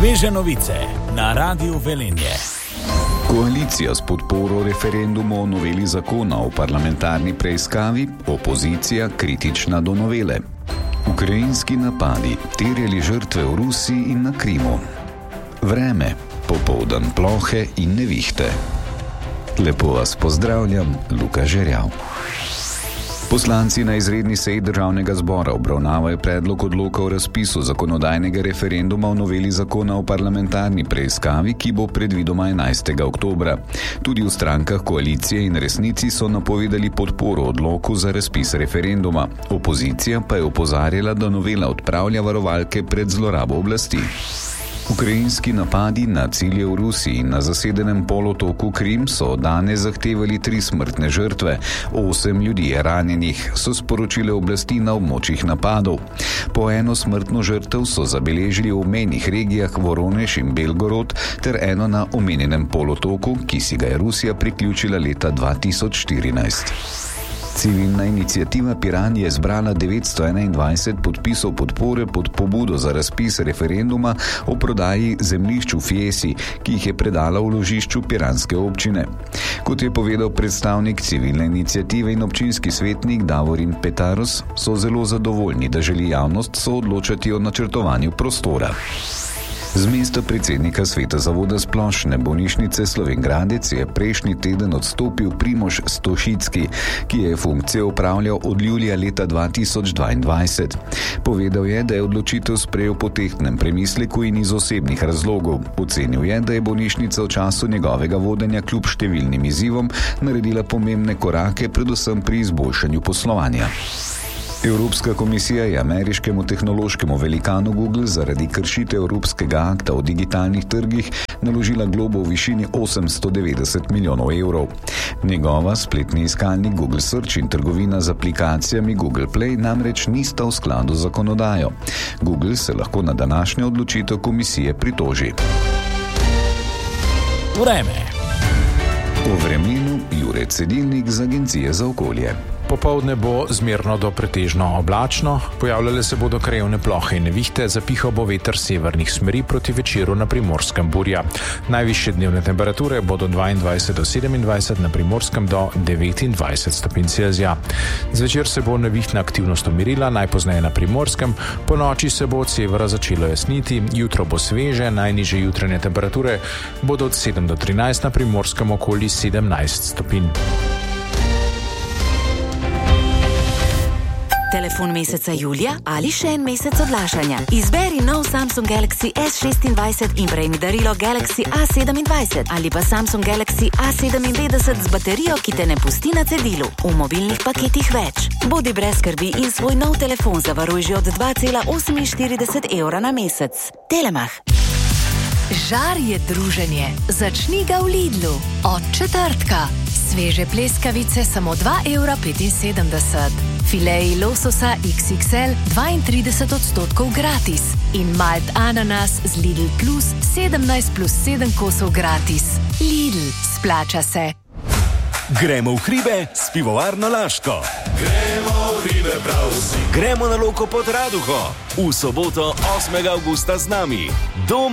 Sveže novice na Radiu Velenje. Koalicija s podporo referendumu o noveli zakona o parlamentarni preiskavi, opozicija kritična do novele. Ukrajinski napadi terjali žrtve v Rusiji in na Krimu. Vreme, popoldan plohe in nevihte. Lepo vas pozdravljam, Luka Žerjav. Poslanci na izredni seji Državnega zbora obravnavajo predlog odloka o razpisu zakonodajnega referenduma o noveli zakona o parlamentarni preiskavi, ki bo predvidoma 11. oktobra. Tudi v strankah koalicije in Resnici so napovedali podporo odloku za razpis referenduma. Opozicija pa je opozarjala, da novela odpravlja varovalke pred zlorabo oblasti. Ukrajinski napadi na cilje v Rusiji in na zasedenem polotoku Krim so danes zahtevali 3 smrtne žrtve, 8 ljudi je ranjenih, so sporočile oblasti na območjih napadov. Po eno smrtno žrtev so zabeležili v obmejnih regijah Voronež in Belgorod ter eno na omenjenem polotoku, ki si ga je Rusija priključila leta 2014. Civilna iniciativa Piran je zbrala 921 podpisov podpore pod pobudo za razpis referenduma o prodaji zemljišč v Fiesi, ki jih je predala v ložišču piranske občine. Kot je povedal predstavnik civilne iniciative in občinski svetnik Davorin Petaros, so zelo zadovoljni, da želi javnost soodločati o načrtovanju prostora. Z mesta predsednika Sveta zavoda Splošne bolnišnice Slovenj Gradec je prejšnji teden odstopil Primož Stošicki, ki je funkcijo opravljal od julija leta 2022. Povedal je, da je odločitev sprejel po tehtnem premisleku in iz osebnih razlogov. Ocenil je, da je bolnišnica v času njegovega vodenja kljub številnim izzivom naredila pomembne korake, predvsem pri izboljšanju poslovanja. Evropska komisija je ameriškemu tehnološkemu velikanu Google zaradi kršitev Evropskega akta o digitalnih trgih naložila globo v višini 890 milijonov evrov. Njegova spletni iskalnik Google Search in trgovina z aplikacijami Google Play namreč nista v skladu z zakonodajo. Google se lahko na današnjo odločitev komisije pritoži. Vreme. O vremenu Jure Cedilnik z Agencije za okolje. Popoldne bo zmerno do pretežno oblačno, pojavljale se bodo krajevne plohe in nevihte, zapihal bo veter severnih smeri, proti večeru na Primorskem burja. Najvišje dnevne temperature bodo 22 do 27, na Primorskem do 29 stopinj Celzija. Zvečer se bo nevihtna aktivnost umirila, najpozneje na Primorskem, po noči se bo od severa začelo jasniti, jutro bo sveže, najnižje jutranje temperature bodo od 7 do 13, na Primorskem okoli 17 stopinj. Telefon meseca julija ali še en mesec odlašanja. Izberi nov Samsung Galaxy S26 in prejmi darilo Galaxy A27 ali pa Samsung Galaxy A57 z baterijo, ki te ne pusti na cedilu. V mobilnih paketih več. Bodi brez skrbi in svoj nov telefon zavaruj že od 2,48 evra na mesec. Telemach. Žar je druženje. Začni ga v Lidlu. Od četrtka. Sveže pleskavice samo 2,75 evra. Fileji lososa XXL 32% gratis. In malt ananas z Lidl Plus 17 plus 7 kosov gratis. Lidl, splača se. Gremo v hribe s pivovarno Laško. Gremo v hribe prav vsi. Gremo na Loko pod Raduho. V soboto 8. avgusta z nami.